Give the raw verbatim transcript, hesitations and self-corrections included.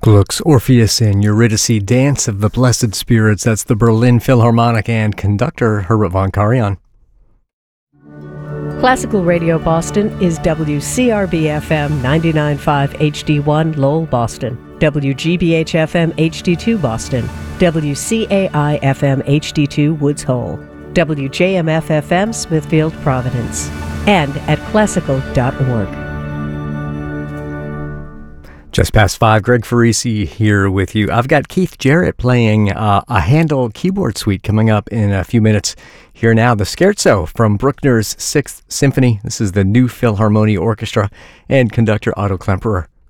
Gluck's Orpheus and Eurydice, Dance of the Blessed Spirits. That's the Berlin Philharmonic and conductor Herbert von Karajan. Classical Radio Boston is W C R B F M ninety-nine point five H D one Lowell, Boston, W G B H F M H D two Boston, W C A I F M H D two Woods Hole, W J M F F M Smithfield, Providence, and at classical dot org. Just past five, Greg Farisi here with you. I've got Keith Jarrett playing uh, a Handel keyboard suite coming up in a few minutes. Here now, the Scherzo from Bruckner's Sixth Symphony. This is the New Philharmonia Orchestra and conductor Otto Klemperer.